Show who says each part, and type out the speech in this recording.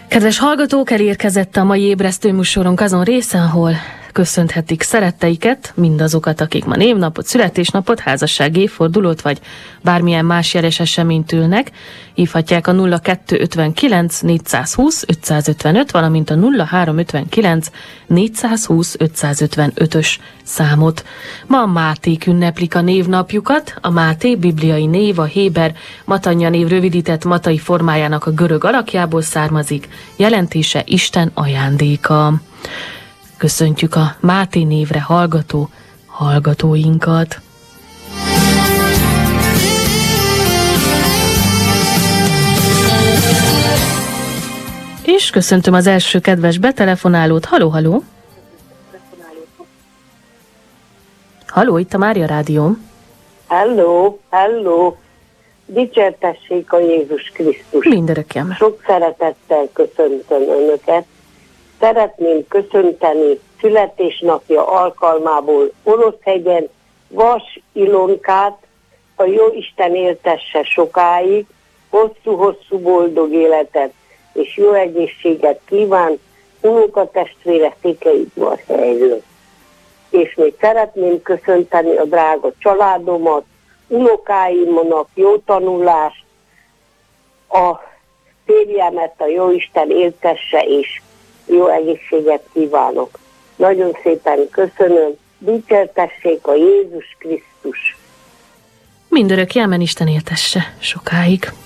Speaker 1: Kedves hallgatók, elérkezett a mai ébresztő műsorunk azon része, ahol köszönhetik szeretteiket, mindazokat, akik ma névnapot, születésnapot, házassági évfordulót vagy bármilyen más jeles eseményt ülnek. Hívhatják a 0259 420 555, valamint a 0359 420 555-ös számot. Ma a Máték ünneplik a névnapjukat. A Máté bibliai név, a héber Matanja név rövidített matai formájának a görög alakjából származik, jelentése Isten ajándéka. Köszöntjük a Máté névre hallgató hallgatóinkat. És köszöntöm az első kedves betelefonálót. Haló, haló! Haló, itt a Mária Rádió.
Speaker 2: Hello, hello! Dicsértessék a Jézus Krisztus!
Speaker 1: Mindörökkem.
Speaker 2: Sok szeretettel köszöntöm Önöket. Szeretném köszönteni születésnapja alkalmából Oroszhegyen Vas Ilonkát, a Jóisten éltesse sokáig, hosszú-hosszú boldog életet és jó egészséget kíván unokatestvére Székelyudvarhelyről. És még szeretném köszönteni a drága családomat, unokáimnak jó tanulást, a férjemet a Jóisten éltesse, és jó egészséget kívánok. Nagyon szépen köszönöm, dicsértessék a Jézus Krisztus!
Speaker 1: Mindörökké, amen, Isten éltesse sokáig.